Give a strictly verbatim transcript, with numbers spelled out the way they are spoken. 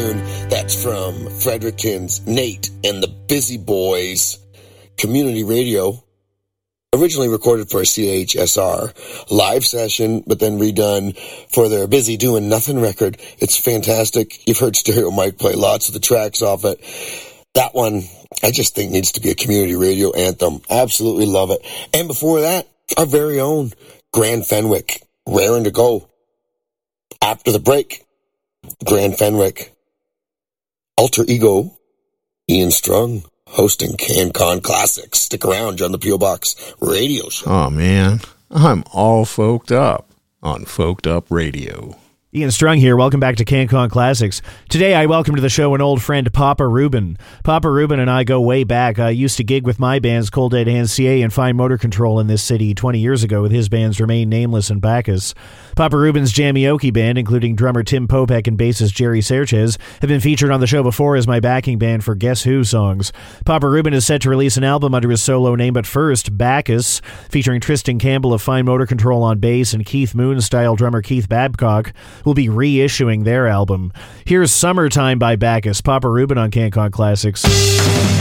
That's from Fredericton's Nate and the Busy Boys. Community radio, originally recorded for a C H S R live session, but then redone for their Busy Doing Nothing record. It's fantastic. You've heard Stereo Mike play lots of the tracks off it. That one, I just think needs to be a community radio anthem. Absolutely love it. And before that, our very own Grand Fenwick, raring to go. After the break, Grand Fenwick, Alter Ego, Ian Strung, hosting CanCon Classics. Stick around on the P O Box radio show. Oh, man. I'm all folked up on Folked Up Radio. Ian Strung here. Welcome back to CanCon Classics. Today, I welcome to the show an old friend, Papa Rubin. Papa Rubin and I go way back. I used to gig with my bands, Cold Dead Hands C A and Fine Motor Control in this city twenty years ago with his bands Remain Nameless and Bacchus. Papa Rubin's Jamioki band, including drummer Tim Popek and bassist Jerry Sanchez, have been featured on the show before as my backing band for Guess Who songs. Papa Rubin is set to release an album under his solo name, but first, Bacchus, featuring Tristan Campbell of Fine Motor Control on bass and Keith Moon-style drummer Keith Babcock, will be reissuing their album. Here's Summertime by Bacchus. Papa Rubin on CanCon Classics.